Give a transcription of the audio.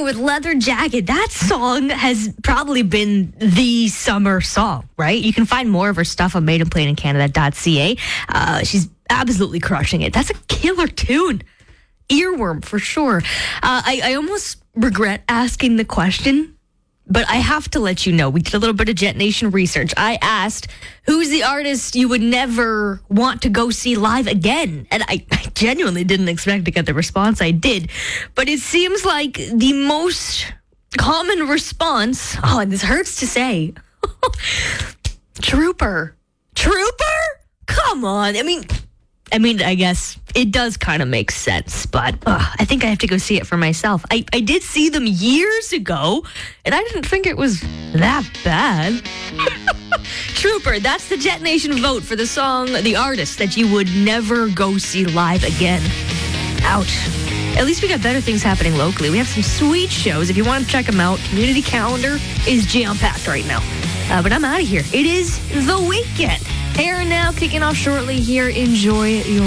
with Leather Jacket. That song has probably been the summer song, right? You can find more of her stuff on maidenplayincanada.ca. She's absolutely crushing it. That's a killer tune. Earworm for sure. I almost regret asking the question, but I have to let you know, we did a little bit of Jet Nation research. I asked, who's the artist you would never want to go see live again? And I genuinely didn't expect to get the response I did. But it seems like the most common response, and this hurts to say, Trooper. Trooper? Come on. I mean, I guess it does kind of make sense, but I think I have to go see it for myself. I did see them years ago, and I didn't think it was that bad. Trooper, that's the Jet Nation vote for the song, the artist that you would never go see live again. Ouch. At least we got better things happening locally. We have some sweet shows. If you want to check them out, community calendar is jam-packed right now. But I'm out of here. It is the weekend. Here and now, kicking off shortly here. Enjoy your